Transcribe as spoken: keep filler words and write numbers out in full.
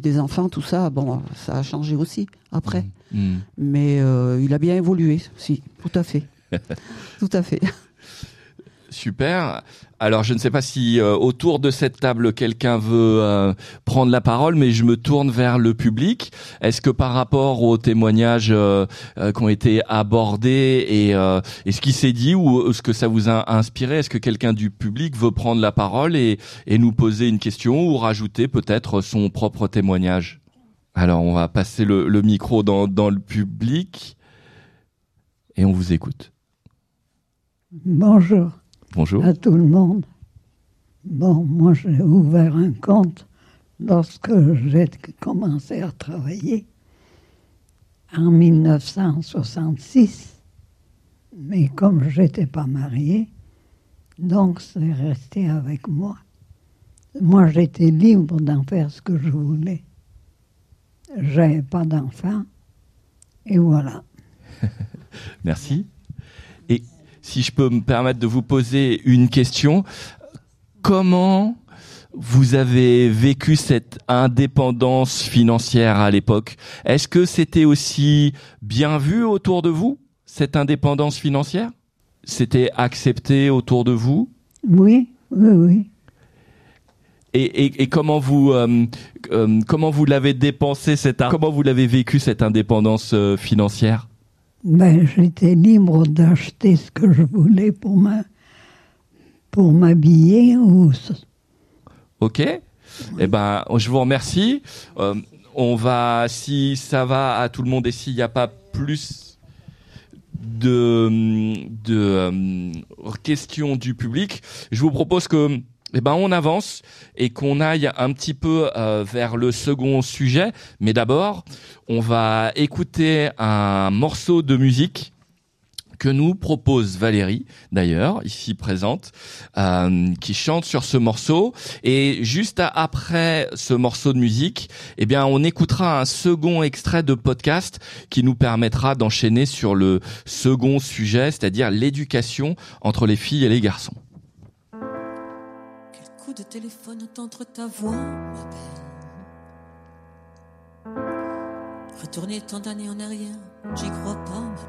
des enfants, tout ça, bon, ça a changé aussi après. Mmh. Mmh. Mais euh, il a bien évolué, si, tout à fait. Tout à fait. Super. Alors, je ne sais pas si euh, autour de cette table, quelqu'un veut euh, prendre la parole, mais je me tourne vers le public. Est-ce que par rapport aux témoignages euh, euh, qui ont été abordés et, euh, et ce qui s'est dit ou ce que ça vous a inspiré, est-ce que quelqu'un du public veut prendre la parole et, et nous poser une question ou rajouter peut-être son propre témoignage? Alors, on va passer le, le micro dans, dans le public et on vous écoute. Bonjour. Bonjour. À tout le monde. Bon, moi j'ai ouvert un compte lorsque j'ai commencé à travailler en mille neuf cent soixante-six. Mais comme je n'étais pas mariée, donc c'est resté avec moi. Moi j'étais libre d'en faire ce que je voulais. J'avais pas d'enfant. Et voilà. Merci. Et si je peux me permettre de vous poser une question, comment vous avez vécu cette indépendance financière à l'époque? Est-ce que c'était aussi bien vu autour de vous, cette indépendance financière? C'était accepté autour de vous? Oui, oui, oui. Et, et, et comment vous euh, euh, comment vous l'avez dépensé cette comment vous l'avez vécu cette indépendance euh, financière? Ben, j'étais libre d'acheter ce que je voulais pour ma, pour m'habiller ou. Ok. Oui. Eh ben, je vous remercie. Euh, on va, si ça va à tout le monde et s'il n'y a pas plus de de euh, questions du public, je vous propose que eh ben on avance et qu'on aille un petit peu euh, vers le second sujet. Mais d'abord, on va écouter un morceau de musique que nous propose Valérie, d'ailleurs, ici présente, euh, qui chante sur ce morceau. Et juste à, après ce morceau de musique, eh bien, on écoutera un second extrait de podcast qui nous permettra d'enchaîner sur le second sujet, c'est-à-dire l'éducation entre les filles et les garçons. Coup de téléphone entendre ta voix, ma belle. Retourner tant d'années en arrière, j'y crois pas, ma